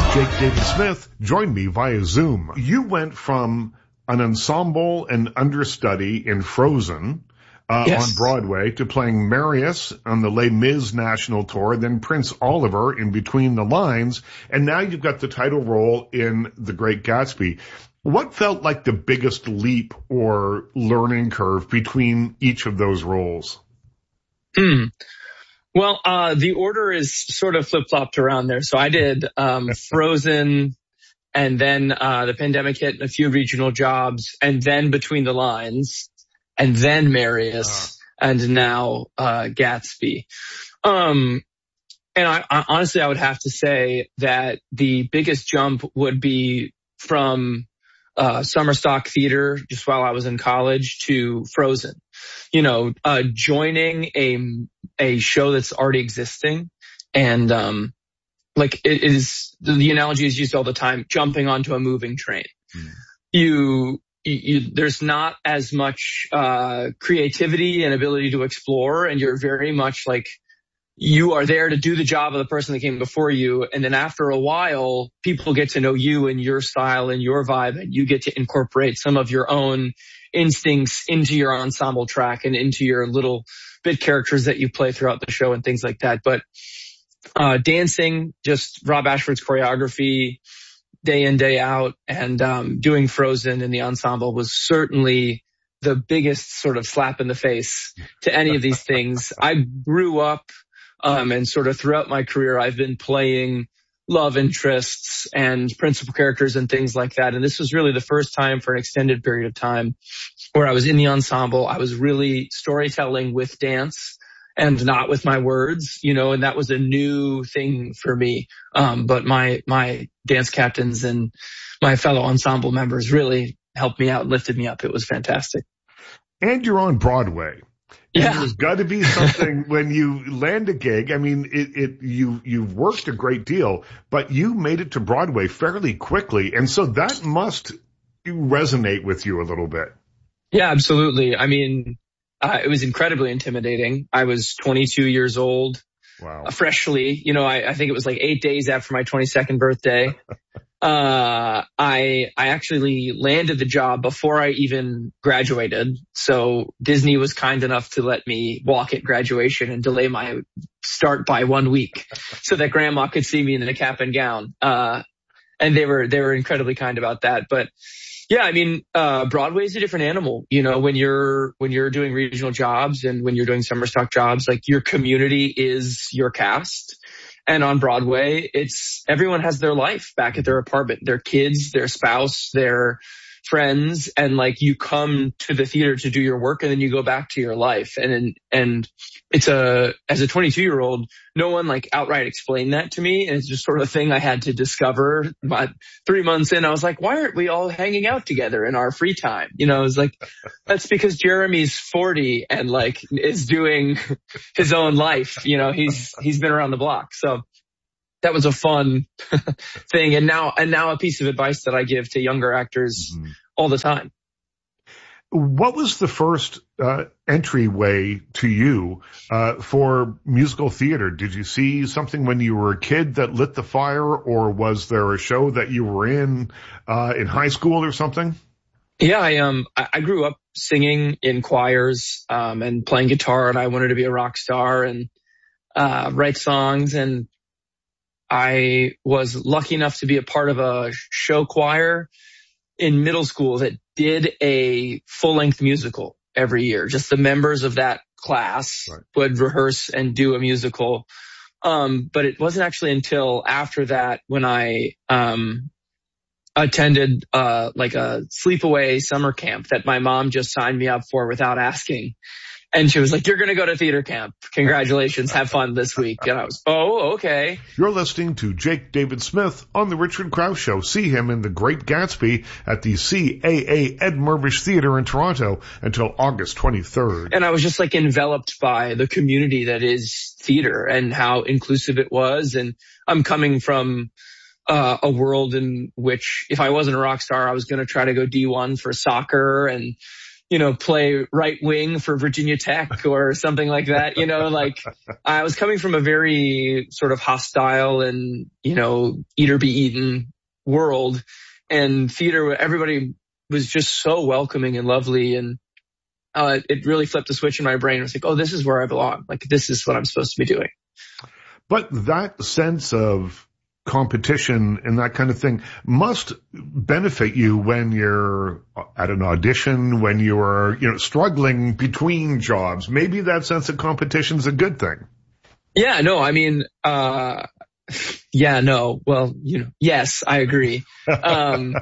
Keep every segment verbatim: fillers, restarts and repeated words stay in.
Jake David Smith joined me via Zoom. You went from an ensemble and understudy in Frozen uh, yes. on Broadway to playing Marius on the Les Mis national tour, then Prince Oliver in Between the Lines, and now you've got the title role in The Great Gatsby. What felt like the biggest leap or learning curve between each of those roles? Hmm. Well, uh, the order is sort of flip-flopped around there. So I did um, Frozen, and then uh, the pandemic hit, and a few regional jobs, and then Between the Lines, and then Marius, uh. and now uh, Gatsby. Um, and I, I honestly, I would have to say that the biggest jump would be from uh, summer stock theater, just while I was in college, to Frozen. You know, uh, joining a, a show that's already existing, and, um, like it is, the analogy is used all the time, jumping onto a moving train. Mm. You, you, there's not as much, uh, creativity and ability to explore, and you're very much like, you are there to do the job of the person that came before you. And then after a while, people get to know you and your style and your vibe, and you get to incorporate some of your own instincts into your ensemble track and into your little bit characters that you play throughout the show and things like that. But uh dancing, just Rob Ashford's choreography day in, day out, and um doing Frozen in the ensemble was certainly the biggest sort of slap in the face to any of these things. I grew up um and sort of throughout my career I've been playing love interests and principal characters and things like that. And this was really the first time for an extended period of time where I was in the ensemble. I was really storytelling with dance and not with my words, you know, and that was a new thing for me. Um, but my, my dance captains and my fellow ensemble members really helped me out, lifted me up. It was fantastic. And you're on Broadway. Yeah. And there's got to be something when you land a gig. I mean, it, it, you, you've worked a great deal, but you made it to Broadway fairly quickly. And so that must resonate with you a little bit. Yeah, absolutely. I mean, uh, it was incredibly intimidating. I was twenty-two years old. Wow. Uh, freshly, you know, I, I think it was like eight days after my twenty-second birthday. Uh, I, I actually landed the job before I even graduated. So Disney was kind enough to let me walk at graduation and delay my start by one week so that grandma could see me in a cap and gown. Uh, and they were, they were incredibly kind about that. But yeah, I mean, uh, Broadway is a different animal. You know, when you're, when you're doing regional jobs and when you're doing summer stock jobs, like your community is your cast. And on Broadway, it's everyone has their life back at their apartment, their kids, their spouse, their friends. And like you come to the theater to do your work and then you go back to your life. And, and it's a, as a twenty-two year old, no one like outright explained that to me. And it's just sort of a thing I had to discover. But three months in, I was like, why aren't we all hanging out together in our free time? You know, it's like, that's because Jeremy's forty and like is doing his own life. You know, he's, he's been around the block. So that was a fun thing. And now, and now a piece of advice that I give to younger actors mm-hmm. all the time. What was the first uh, entryway to you uh, for musical theater? Did you see something when you were a kid that lit the fire, or was there a show that you were in uh, in high school or something? Yeah, I um I grew up singing in choirs um and playing guitar, and I wanted to be a rock star and uh write songs. And I was lucky enough to be a part of a show choir in middle school that did a full-length musical every year. Just the members of that class right. would rehearse and do a musical. Um, but it wasn't actually until after that when I um attended uh like a sleepaway summer camp that my mom just signed me up for without asking. And she was like, you're going to go to theater camp. Congratulations. Have fun this week. And I was, oh, okay. You're listening to Jake David Smith on The Richard Krause Show. See him in The Great Gatsby at the C A A Ed Mirvish Theater in Toronto until August twenty-third. And I was just like enveloped by the community that is theater and how inclusive it was. And I'm coming from uh, a world in which if I wasn't a rock star, I was going to try to go D one for soccer and you know, play right wing for Virginia Tech or something like that. You know, like I was coming from a very sort of hostile and, you know, eat or be eaten world, and theater, everybody was just so welcoming and lovely. And uh, it really flipped a switch in my brain. It was like, oh, this is where I belong. Like, this is what I'm supposed to be doing. But that sense of competition and that kind of thing must benefit you when you're at an audition, when you're, you know, struggling between jobs. Maybe that sense of competition is a good thing. Yeah, no, I mean, uh, yeah, no, well, you know, yes, I agree. Um,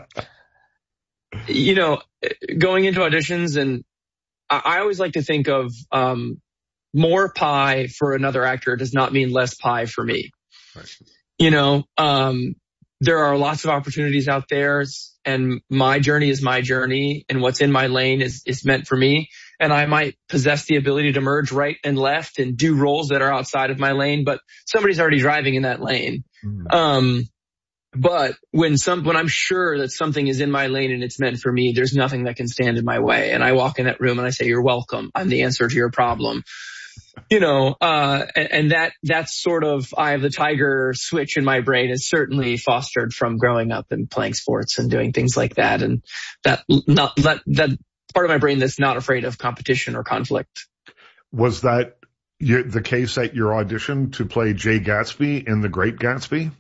you know, going into auditions, and I, I always like to think of, um, more pie for another actor does not mean less pie for me. Right. You know, um, there are lots of opportunities out there, and my journey is my journey, and what's in my lane is, is meant for me. And I might possess the ability to merge right and left and do roles that are outside of my lane, but somebody's already driving in that lane. Mm-hmm. Um, but when some, when I'm sure that something is in my lane and it's meant for me, there's nothing that can stand in my way. And I walk in that room and I say, you're welcome. I'm the answer to your problem. You know, uh, and, and that, that's sort of Eye of the Tiger switch in my brain is certainly fostered from growing up and playing sports and doing things like that. And that, not, that, that part of my brain that's not afraid of competition or conflict. Was that your, the case at your audition to play Jay Gatsby in The Great Gatsby?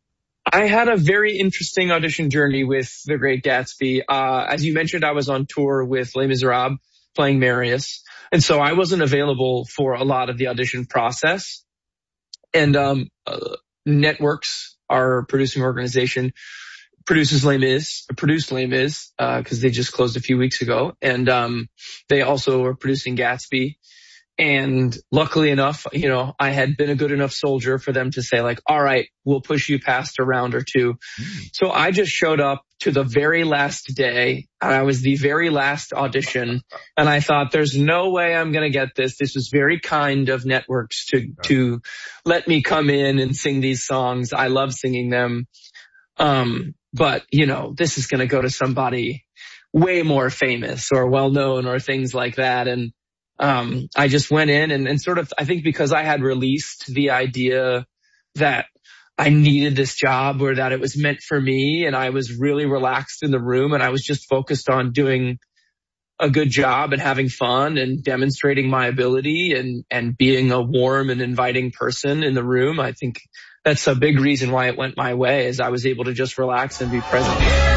I had a very interesting audition journey with The Great Gatsby. Uh, as you mentioned, I was on tour with Les Miserables playing Marius. And so I wasn't available for a lot of the audition process. And um, uh, Networks, our producing organization, produces Les Mis, produced Les Mis, uh, because they just closed a few weeks ago. And um, they also are producing Gatsby. And luckily enough, you know, I had been a good enough soldier for them to say, like, all right, we'll push you past a round or two. Mm. So I just showed up to the very last day. I was the very last audition. And I thought, there's no way I'm going to get this. This was very kind of Networks to, to let me come in and sing these songs. I love singing them. Um, but, you know, this is going to go to somebody way more famous or well known or things like that. And Um, I just went in and, and sort of, I think because I had released the idea that I needed this job or that it was meant for me, and I was really relaxed in the room, and I was just focused on doing a good job and having fun and demonstrating my ability and, and being a warm and inviting person in the room. I think that's a big reason why it went my way, is I was able to just relax and be present.